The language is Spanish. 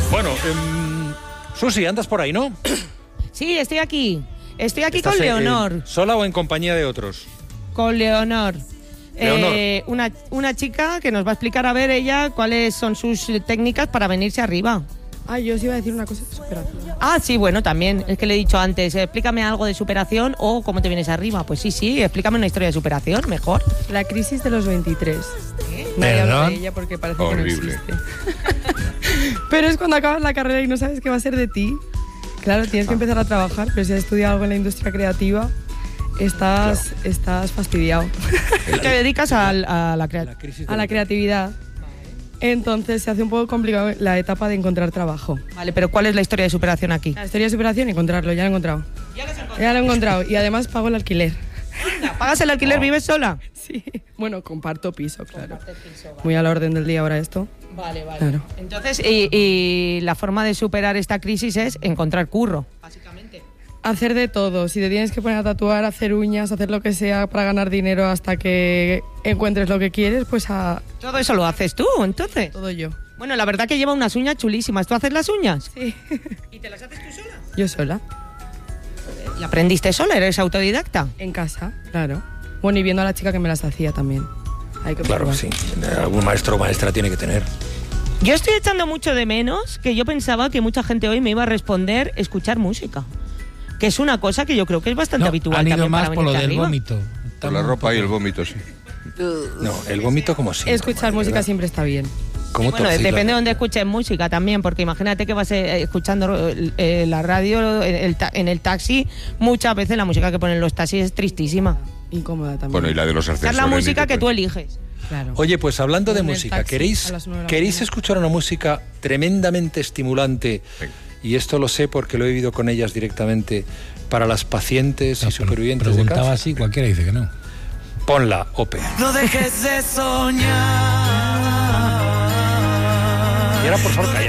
Bueno, Susi, andas por ahí, ¿no? Sí, estoy aquí. Estoy aquí con Leonor. ¿Sola o en compañía de otros? Con Leonor. Leonor. Una chica que nos va a explicar a ver ella cuáles son sus técnicas para venirse arriba. Yo os iba a decir una cosa de superación. Sí, bueno, también. Es que le he dicho antes, explícame algo de superación o cómo te vienes arriba. Pues sí, explícame una historia de superación, mejor. La crisis de los 23. Nadie habla de ella porque parece horrible. Que no existe. Pero es cuando acabas la carrera y no sabes qué va a ser de ti. Claro, tienes que empezar a trabajar, pero si has estudiado algo en la industria creativa, estás fastidiado. ¿Y te dedicas a la creatividad? Entonces se hace un poco complicado la etapa de encontrar trabajo. Vale, pero ¿cuál es la historia de superación aquí? La historia de superación, encontrarlo, ya lo he encontrado. Ya lo he encontrado y además pago el alquiler. ¿Pagas el alquiler? ¿Vives sola? Sí, bueno, comparto piso, claro. Muy a la orden del día ahora esto. Vale. Claro. Entonces, y la forma de superar esta crisis es encontrar curro, básicamente. Hacer de todo. Si te tienes que poner a tatuar, hacer uñas, hacer lo que sea para ganar dinero hasta que encuentres lo que quieres, pues ¿Todo eso lo haces tú, entonces? Todo yo. Bueno, la verdad que lleva unas uñas chulísimas. ¿Tú haces las uñas? Sí. ¿Y te las haces tú sola? Yo sola. ¿Y aprendiste sola? ¿Eres autodidacta? En casa, claro. Bueno, y viendo a la chica que me las hacía también. Hay que claro, sí. Algún maestro o maestra tiene que tener. Yo estoy echando mucho de menos que yo pensaba que mucha gente hoy me iba a responder escuchar música. Que es una cosa que yo creo que es bastante habitual. Han ido también más para por lo del arriba. vómito. Por la ropa y el vómito, sí. No, el vómito como siempre. Escuchar música siempre está bien. Bueno, depende de dónde escuches música también, porque imagínate que vas escuchando la radio en el taxi. Muchas veces la música que ponen los taxis es tristísima. Incómoda también. Bueno, y la de los ascensores. Es la música que tú eliges. Claro. Oye, pues hablando de En el música, taxi, ¿queréis escuchar una música tremendamente estimulante? Venga. Y esto lo sé porque lo he vivido con ellas directamente, para las pacientes y supervivientes de preguntaba cáncer. así, cualquiera dice que no. Ponla, Ope. No dejes de soñar. Y ahora, por favor, calla.